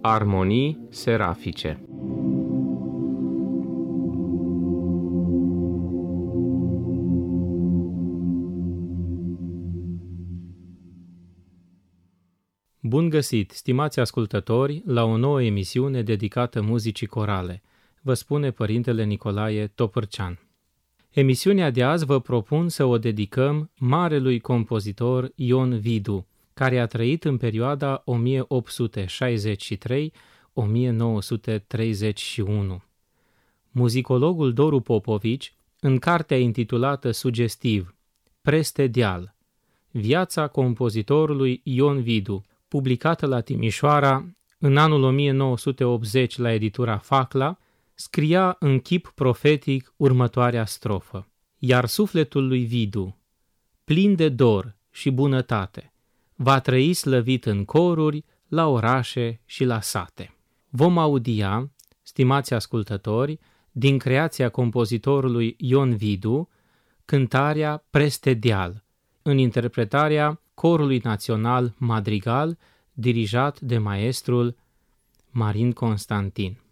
Armonii serafice. Bun găsit, stimați ascultători, la o nouă emisiune dedicată muzicii corale, vă spune Părintele Nicolae Topârcean. Emisiunea de azi vă propun să o dedicăm marelui compozitor Ion Vidu, care a trăit în perioada 1863-1931. Muzicologul Doru Popovici, în cartea intitulată sugestiv Prestedial, viața compozitorului Ion Vidu, publicată la Timișoara în anul 1980 la editura Facla, scria în chip profetic următoarea strofă: iar sufletul lui Vidu, plin de dor și bunătate, va trăi slăvit în coruri, la orașe și la sate. Vom audia, stimați ascultători, din creația compozitorului Ion Vidu, cântarea Prestedial, în interpretarea Corului Național Madrigal, dirijat de maestrul Marin Constantin.